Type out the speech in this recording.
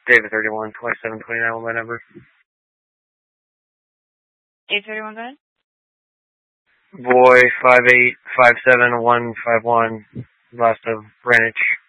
David 31, 2729 on my number. 831, go ahead. Boy 5857151, last of Greenwich.